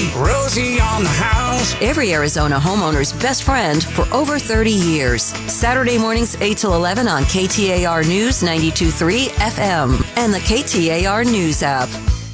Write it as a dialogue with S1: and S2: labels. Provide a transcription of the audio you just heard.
S1: Rosie on the house.
S2: Every Arizona homeowner's best friend for over 30 years. Saturday mornings 8 till 11 on KTAR News 92.3 FM and the KTAR News app.